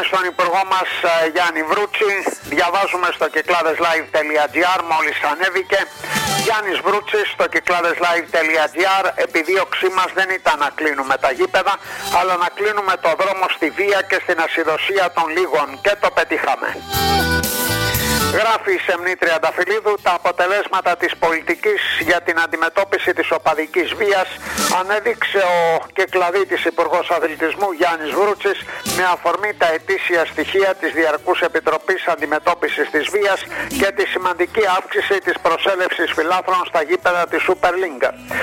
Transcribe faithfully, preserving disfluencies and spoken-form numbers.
στον υπουργό μας Γιάννη Βρούτση. Διαβάζουμε στο κυκλάδεσlive.gr, μόλις ανέβηκε. Γιάννης Βρούτσης στο κυκλάδεσlive.gr. Επιδίωξή μας δεν ήταν να κλείνουμε τα γήπεδα, αλλά να κλείνουμε το δρόμο στη βία και στην ασυδοσία των λίγων, και το πετύχαμε. Γράφει η Σεμνή Τριανταφυλλίδου, τα αποτελέσματα της πολιτικής για την αντιμετώπιση της οπαδικής βίας ανέδειξε ο κυκλαδίτης Υπουργός Αθλητισμού Γιάννης Βρούτσης με αφορμή τα ετήσια στοιχεία της Διαρκούς Επιτροπής Αντιμετώπισης της Βίας και τη σημαντική αύξηση της προσέλευσης φιλάθλων στα γήπεδα της Super League.